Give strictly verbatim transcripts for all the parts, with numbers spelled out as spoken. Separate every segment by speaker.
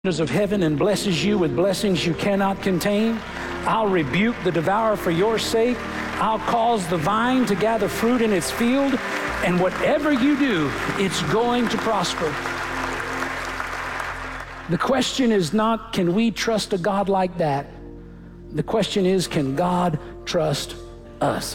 Speaker 1: of heaven and blesses you with blessings you cannot contain. I'll rebuke the devourer for your sake. I'll cause the vine to gather fruit in its field, and whatever you do, it's going to prosper. The question is not, can we trust a God like that? The question is, can God trust us?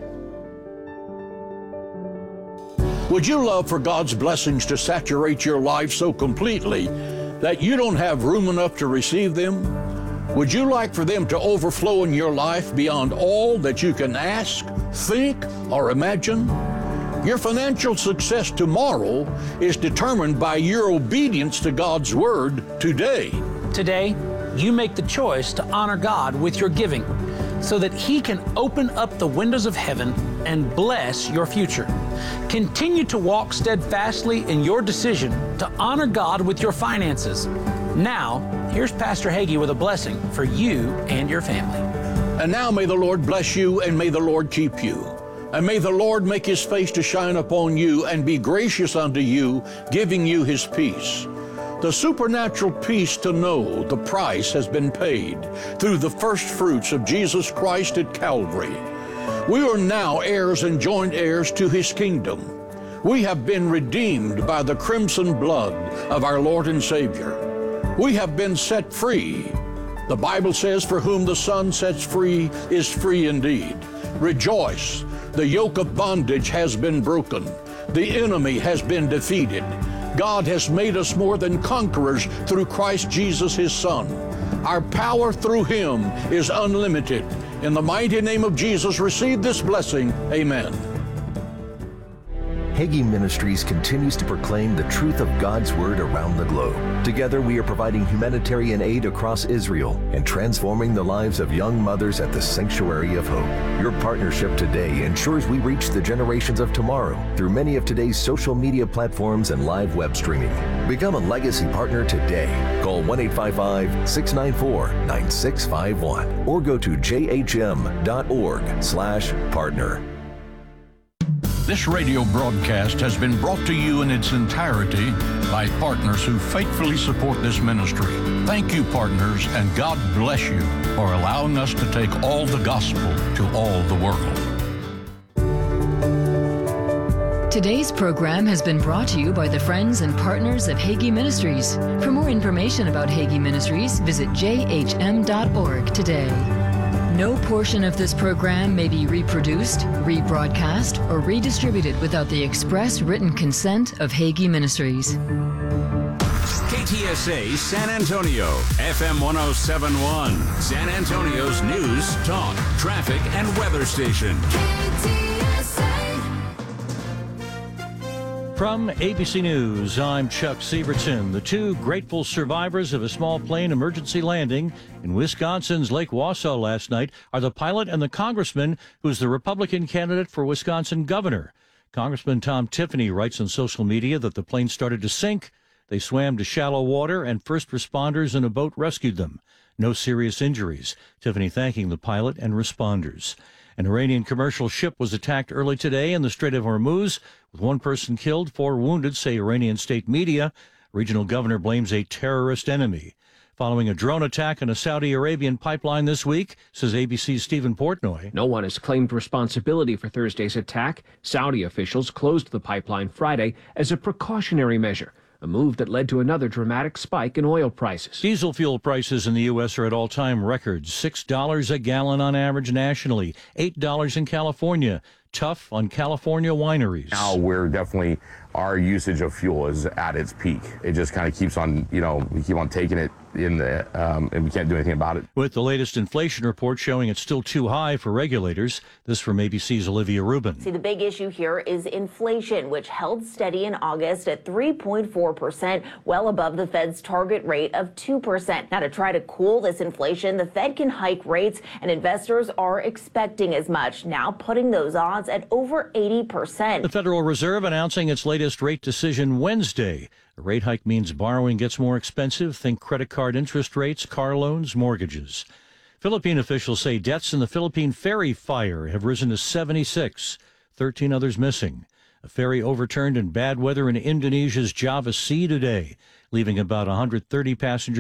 Speaker 2: Would you love for God's blessings to saturate your life so completely that you don't have room enough to receive them? Would you like for them to overflow in your life beyond all that you can ask, think, or imagine? Your financial success tomorrow is determined by your obedience to God's Word today.
Speaker 1: Today, you make the choice to honor God with your giving so that He can open up the windows of heaven and bless your future. Continue to walk steadfastly in your decision to honor God with your finances. Now, here's Pastor Hagee with a blessing for you and your family.
Speaker 2: And now may the Lord bless you, and may the Lord keep you. And may the Lord make His face to shine upon you and be gracious unto you, giving you His peace. The supernatural peace to know the price has been paid through the first fruits of Jesus Christ at Calvary. We are now heirs and joint heirs to His kingdom. We have been redeemed by the crimson blood of our Lord and Savior. We have been set free. The Bible says, for whom the Son sets free is free indeed. Rejoice, the yoke of bondage has been broken. The enemy has been defeated. God has made us more than conquerors through Christ Jesus, His Son. Our power through Him is unlimited. In the mighty name of Jesus, receive this blessing. Amen.
Speaker 3: Hagee Ministries continues to proclaim the truth of God's Word around the globe. Together, we are providing humanitarian aid across Israel and transforming the lives of young mothers at the Sanctuary of Hope. Your partnership today ensures we reach the generations of tomorrow through many of today's social media platforms and live web streaming. Become a legacy partner today. Call one eight five five, six nine four, nine six five one or go to j h m dot org slash partner.
Speaker 2: This radio broadcast has been brought to you in its entirety by partners who faithfully support this ministry. Thank you, partners, and God bless you for allowing us to take all the gospel to all the world.
Speaker 4: Today's program has been brought to you by the friends and partners of Hagee Ministries. For more information about Hagee Ministries, visit j h m dot org today. No portion of this program may be reproduced, rebroadcast, or redistributed without the express written consent of Hagee Ministries.
Speaker 5: K T S A San Antonio, F M one oh seven point one, San Antonio's news, talk, traffic, and weather station. K T S A.
Speaker 6: From A B C News, I'm Chuck Sievertson. The two grateful survivors of a small plane emergency landing in Wisconsin's Lake Wausau last night are the pilot and the congressman who's the Republican candidate for Wisconsin governor. Congressman Tom Tiffany writes on social media that the plane started to sink. They swam to shallow water, and first responders in a boat rescued them. No serious injuries. Tiffany thanking the pilot and responders. An Iranian commercial ship was attacked early today in the Strait of Hormuz, with one person killed, four wounded, say Iranian state media. Regional governor blames a terrorist enemy. Following a drone attack on a Saudi Arabian pipeline this week, says A B C's Stephen Portnoy.
Speaker 7: No one has claimed responsibility for Thursday's attack. Saudi officials closed the pipeline Friday as a precautionary measure, a move that led to another dramatic spike in oil prices.
Speaker 6: Diesel fuel prices in the U S are at all-time records. six dollars a gallon on average nationally, eight dollars in California. Tough on California wineries.
Speaker 8: Now we're definitely, our usage of fuel is at its peak. It just kind of keeps on, you know, we keep on taking it in the, um, and we can't do anything about it.
Speaker 6: With the latest inflation report showing it's still too high for regulators. This from A B C's Olivia Rubin.
Speaker 9: See, the big issue here is inflation, which held steady in August at three point four percent, well above the Fed's target rate of two percent. Now, to try to cool this inflation, the Fed can hike rates, and investors are expecting as much, now putting those odds at over eighty percent.
Speaker 6: The Federal Reserve announcing its latest rate decision Wednesday. A rate hike means borrowing gets more expensive. Think credit card interest rates, car loans, mortgages. Philippine officials say deaths in the Philippine ferry fire have risen to seventy-six, thirteen others missing. A ferry overturned in bad weather in Indonesia's Java Sea today, leaving about one hundred thirty passengers